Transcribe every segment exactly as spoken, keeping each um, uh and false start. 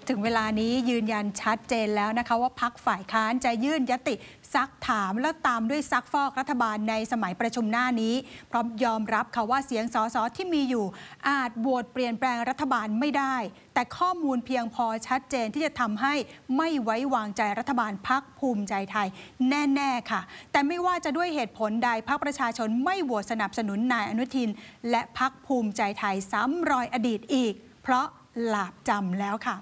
ถึงเวลานี้ยืนยันชัดเจนแล้วนะคะว่าพรรคฝ่ายค้านจะยื่นยติซักถามและตามด้วยซักฟอกรัฐบาลในสมัยประชุมหน้านี้พร้อมยอมรับค่ะว่าเสียงสสที่มีอยู่อาจโหวตเปลี่ยนแปลงรัฐบาลไม่ได้แต่ข้อมูลเพียงพอชัดเจนที่จะทำให้ไม่ไว้วางใจรัฐบาลพรรคภูมิใจไทยแน่ๆค่ะแต่ไม่ว่าจะด้วยเหตุผลใดพรรคประชาชนไม่โหวตสนับสนุนนายอนุทินและพรรคภูมิใจไทยซ้ำรอยอดีตอีกเพราะหลาบจำแล้วค่ะ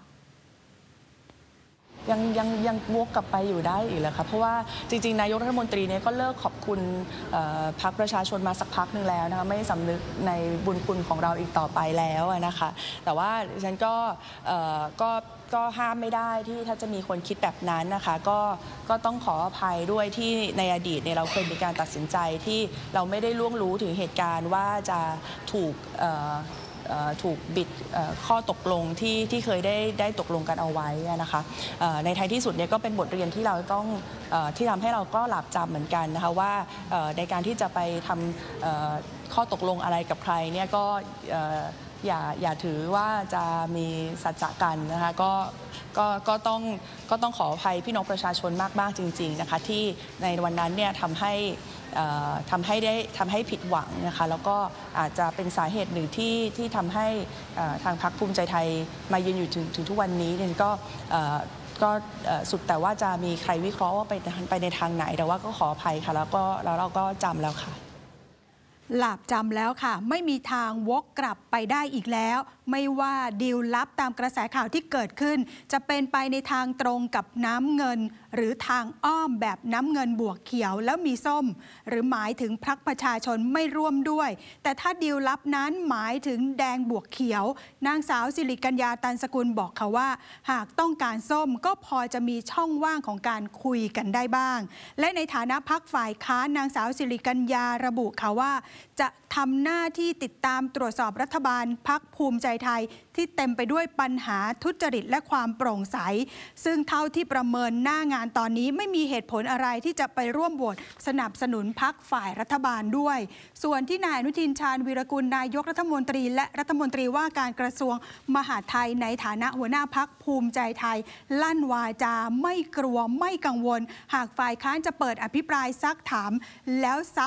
ยังยังยังวกกลับไปอยู่ได้อีกเลยค่ะเพราะว่าจริงๆนายกรัฐมนตรีเนี่ยก็เลิกขอบคุณพรรคประชาชนมาสักพักหนึ่งแล้วนะคะไม่สำนึกในบุญคุณของเราอีกต่อไปแล้วนะคะแต่ว่าฉันก็ก็ก็ห้ามไม่ได้ที่ถ้าจะมีคนคิดแบบนั้นนะคะก็ก็ต้องขออภัยด้วยที่ในอดีตเนี่ยเราเคยมีการตัดสินใจที่เราไม่ได้ล่วงรู้ถึงเหตุการณ์ว่าจะถูกถูกบิดข้อตกลงที่ที่เคยได้ได้ตกลงกันเอาไว้นะคะในท้ายที่สุดเนี่ยก็เป็นบทเรียนที่เราต้องที่ทำให้เราก็หลาบจำเหมือนกันนะคะว่าในการที่จะไปทำข้อตกลงอะไรกับใครเนี่ยก็อย่าอย่าถือว่าจะมีสัจจะกันนะคะก็ก็ก็ต้องก็ต้องขออภัยพี่น้องประชาชนมากๆจริงๆนะคะที่ในวันนั้นเนี่ยทำให้ทำให้ได้ทำให้ผิดหวังนะคะแล้วก็อาจจะเป็นสาเหตุหนึ่งที่ที่ทำให้ทางพรรคภูมิใจไทยมายืนอยู่ถึงถึงทุกวันนี้เนี่ยก็ก็สุดแต่ว่าจะมีใครวิเคราะห์ว่าไปไปในทางไหนแต่ว่าก็ขออภัยค่ะแล้วก็แล้วเราก็จำแล้วค่ะหลาบจำแล้วค่ะไม่มีทางวกกลับไปได้อีกแล้วไม่ว่าดีลลับตามกระแสข่าวที่เกิดขึ้นจะเป็นไปในทางตรงกับน้ำเงินหรือทางอ้อมแบบน้ำเงินบวกเขียวแล้วมีส้มหรือหมายถึงพรรคประชาชนไม่ร่วมด้วยแต่ถ้าดีลลับนั้นหมายถึงแดงบวกเขียวนางสาวสิริกัญญาตันสกุลบอกค่ะว่าหากต้องการส้มก็พอจะมีช่องว่างของการคุยกันได้บ้างและในฐานะพรรคฝ่ายค้านนางสาวสิริกัญญาระบุค่ะว่าจะทำหน้าที่ติดตามตรวจสอบรัฐบาลพรรคภูมิใจไทยที่เต็มไปด้วยปัญหาทุจริตและความโปร่งใสซึ่งเท่าที่ประเมินหน้างานตอนนี้ไม่มีเหตุผลอะไรที่จะไปร่วมโหวตสนับสนุนพรรคฝ่ายรัฐบาลด้วยส่วนที่นายอนุทินชาญวีรกุลนายกรัฐมนตรีและรัฐมนตรีว่าการกระทรวงมหาดไทยในฐานะหัวหน้าพรรคภูมิใจไทยลั่นวาจาไม่กลัวไม่กังวลหากฝ่ายค้านจะเปิดอภิปรายซักถามแล้ว